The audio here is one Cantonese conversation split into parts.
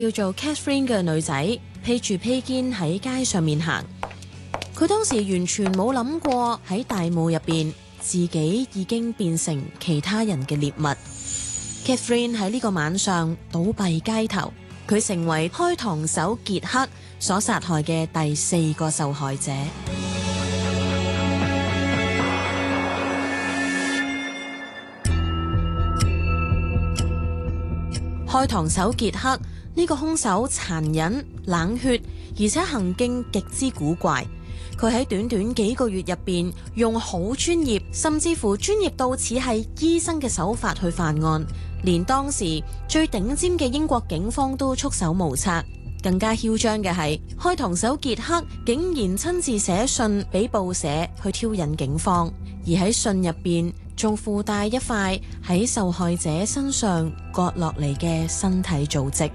叫做 Catherine 嘅女仔披住披肩喺街上面行，佢當時完全冇諗過喺大霧入邊自己已經變成其他人嘅獵物。Catherine 喺呢個晚上倒斃街頭，佢成為開膛手傑克所殺害嘅第4個受害者。開膛手傑克呢個兇手殘忍、冷血，而且行徑極之古怪。佢喺短短幾個月入邊，用好專業，甚至乎專業到似係醫生嘅手法去犯案，連當時最頂尖嘅英國警方都束手無策。更加囂張嘅係，開膛手傑克竟然親自寫信俾報社去挑釁警方，而喺信入邊仲附帶一塊喺受害者身上割落嚟嘅身體組織。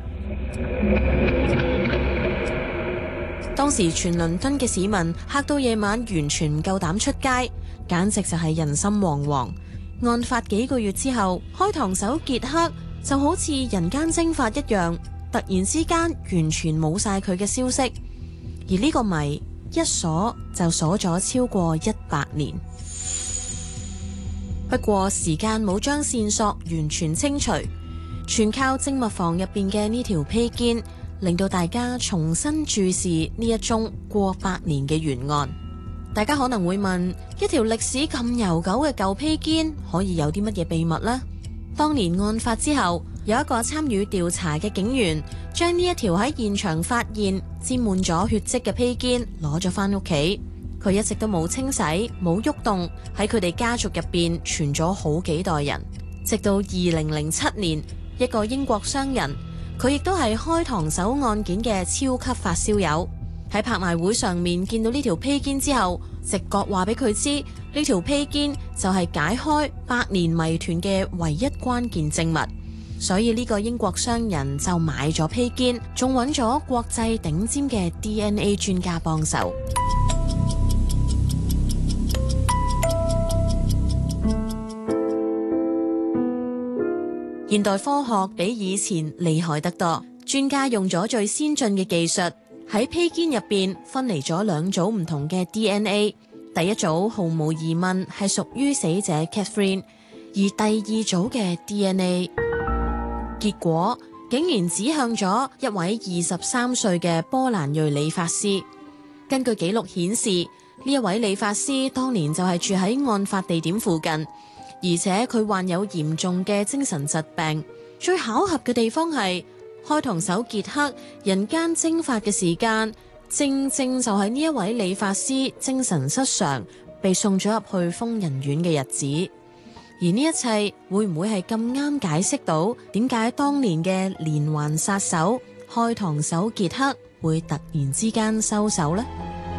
當時全倫敦嘅市民嚇到夜晚完全唔夠膽出街，簡直就係人心惶惶。案發幾個月之後，開膛手傑克就好似人間蒸發一樣，突然之間完全冇晒佢嘅消息，而呢個謎一鎖就鎖咗超過100年。不過時間冇將線索完全清除，全靠證物房入邊嘅呢條披肩，令到大家重新注視呢一宗過百年嘅懸案。大家可能會問，一條歷史咁悠久嘅舊披肩可以有啲乜嘢秘密呢？當年案發之後，有一個參與調查嘅警員將呢一條喺現場發現沾滿咗血跡嘅披肩攞咗返屋企，佢一直都冇清洗冇喐動，喺佢哋家族入邊傳咗好幾代人，直到2007年，一個英國商人，佢亦都係開膛手案件嘅超級發燒友，喺拍賣會上面見到呢條披肩之後，直覺話俾佢知呢條披肩就係解開百年謎團嘅唯一關鍵證物，所以呢個英國商人就買咗披肩，仲揾咗國際頂尖嘅 DNA 專家幫手。現代科學比以前厲害得多，專家用咗最先進嘅技術，喺披肩入邊分離咗2組唔同嘅 DNA。第一組毫無疑問係屬於死者 Catherine， 而第2組嘅 DNA 結果竟然指向咗一位23歲嘅波蘭裔理髮師。根據記錄顯示，呢一位理髮師當年就係住喺案發地點附近，而且佢患有嚴重嘅精神疾病。最巧合嘅地方係，開膛手傑克人間蒸發嘅時間，正正就係呢一位理髮師精神失常，被送咗入去瘋人院嘅日子。而呢一切會唔會係咁啱解釋到點解當年嘅連環殺手開膛手傑克會突然之間收手呢？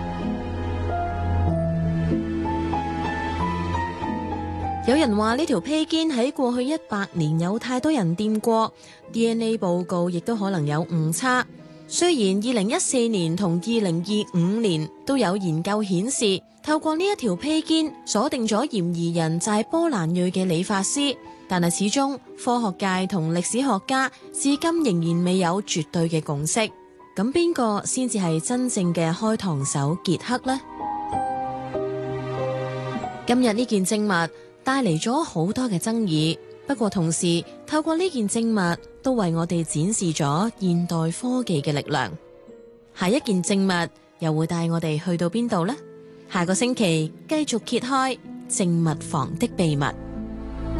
有人話呢條披肩喺過去100年有太多人掂過， DNA 報告亦都可能有誤差。雖然2014年同2025年都有研究顯示，透過呢一條披肩鎖定咗嫌疑人就係波蘭裔嘅理髮師，但係始終科學界同歷史學家至今仍然未有絕對嘅共識。咁邊個先至係真正嘅開膛手傑克呢？今日呢件證物帶嚟咗好多嘅爭議，不過同時透過呢件證物都為我哋展示咗現代科技嘅力量。下一件證物又會帶我哋去到邊度呢？下個星期繼續揭開證物房的秘密。